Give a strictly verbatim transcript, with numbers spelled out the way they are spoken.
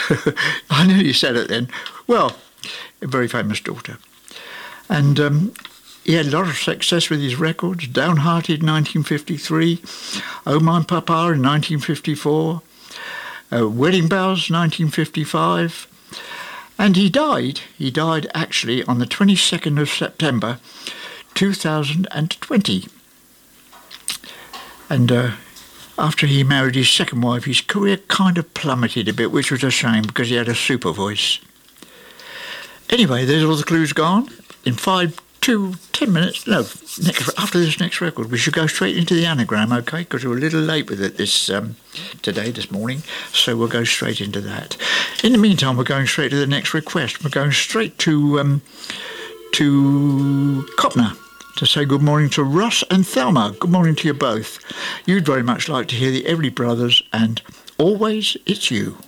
I nearly said it then. Well, a very famous daughter. And um, he had a lot of success with his records. Downhearted, nineteen fifty-three. Oh My Papa in nineteen fifty-four. Uh, Wedding Bells, nineteen fifty-five. And he died. He died actually on the twenty-second of September, two thousand twenty. And uh, after he married his second wife, his career kind of plummeted a bit, which was a shame because he had a super voice. Anyway, there's all the clues gone. In five, two, ten minutes, no, next, after this next record, we should go straight into the anagram, okay? Because we're a little late with it this um, today, this morning, so we'll go straight into that. In the meantime, we're going straight to the next request. We're going straight to um, to Copner to say good morning to Ross and Thelma. Good morning to you both. You'd very much like to hear the Everly Brothers and Always It's You.